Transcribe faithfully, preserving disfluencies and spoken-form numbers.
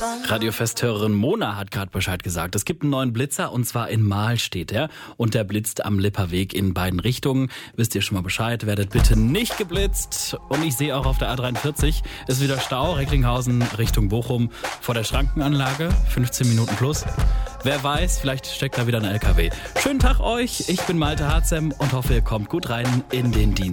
Radiofesthörerin Mona hat gerade Bescheid gesagt. Es gibt einen neuen Blitzer und zwar in Mahl steht er. Und der blitzt am Lipperweg in beiden Richtungen. Wisst ihr schon mal Bescheid, werdet bitte nicht geblitzt. Und ich sehe auch auf der A dreiundvierzig ist wieder Stau, Recklinghausen Richtung Bochum vor der Schrankenanlage. fünfzehn Minuten plus. Wer weiß, vielleicht steckt da wieder ein L K W. Schönen Tag euch, ich bin Malte Harzem und hoffe, ihr kommt gut rein in den Dienst.